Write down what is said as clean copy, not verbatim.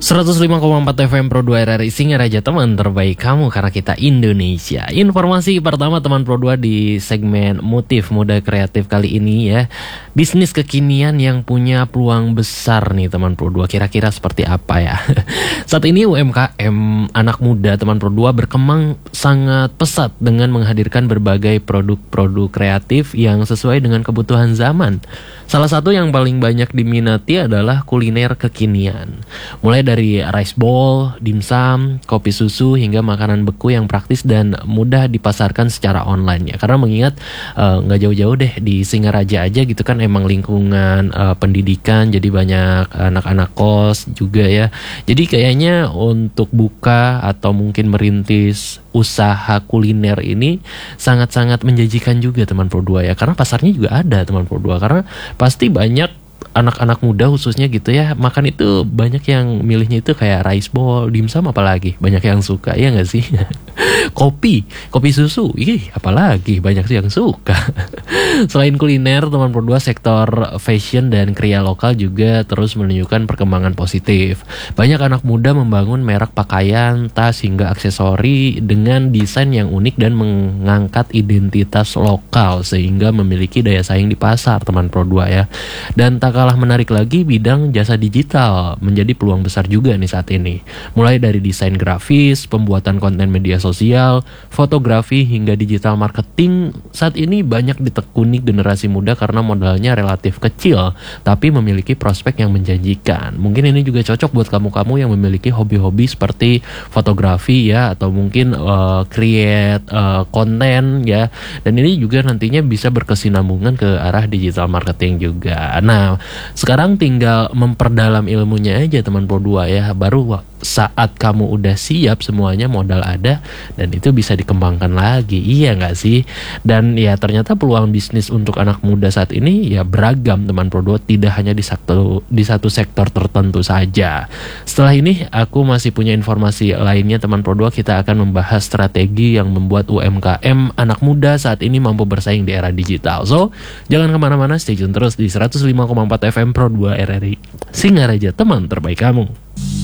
105,4 FM Pro 2 RRI Singaraja, teman terbaik kamu karena kita Indonesia. Informasi pertama teman Pro 2 di segmen Motif Muda Kreatif kali ini ya. Bisnis kekinian yang punya peluang besar nih teman Pro 2. Kira-kira seperti apa ya? Saat ini UMKM anak muda teman Pro 2 berkembang sangat pesat dengan menghadirkan berbagai produk-produk kreatif yang sesuai dengan kebutuhan zaman. Salah satu yang paling banyak diminati adalah kuliner kekinian. Mulai dari rice bowl, dimsum, kopi susu, hingga makanan beku yang praktis dan mudah dipasarkan secara online ya. Karena mengingat nggak jauh-jauh deh di Singaraja aja gitu kan, emang lingkungan pendidikan, jadi banyak anak-anak kos juga ya. Jadi kayaknya untuk buka atau mungkin merintis usaha kuliner ini sangat-sangat menjanjikan juga teman Pro 2 ya. Karena pasarnya juga ada teman Pro 2. Karena pasti banyak anak-anak muda khususnya gitu ya, makan itu banyak yang milihnya itu kayak rice bowl, dimsum apalagi banyak yang suka, ya nggak sih? kopi susu, apalagi banyak sih yang suka. Selain kuliner teman Pro 2, sektor fashion dan kriya lokal juga terus menunjukkan perkembangan positif. Banyak anak muda membangun merek pakaian, tas hingga aksesori dengan desain yang unik dan mengangkat identitas lokal sehingga memiliki daya saing di pasar teman Pro 2 ya. Dan tak kalah menarik lagi, bidang jasa digital menjadi peluang besar juga nih saat ini. Mulai dari desain grafis, pembuatan konten media sosial, fotografi hingga digital marketing, saat ini banyak ditekuni generasi muda karena modalnya relatif kecil tapi memiliki prospek yang menjanjikan. Mungkin ini juga cocok buat kamu-kamu yang memiliki hobi-hobi seperti fotografi ya, atau mungkin create konten ya. Dan ini juga nantinya bisa berkesinambungan ke arah digital marketing juga. Nah, sekarang tinggal memperdalam ilmunya aja teman Pro 2 ya. Baru saat kamu udah siap semuanya, modal ada, dan itu bisa dikembangkan lagi, iya nggak sih? Dan ya ternyata peluang bisnis untuk anak muda saat ini ya beragam teman Pro 2, tidak hanya di satu sektor tertentu saja. Setelah ini aku masih punya informasi lainnya teman Pro 2. Kita akan membahas strategi yang membuat UMKM anak muda saat ini mampu bersaing di era digital. So, jangan kemana-mana, stay tune terus di 105,4 FM Pro 2 RRI Singaraja, teman terbaik kamu.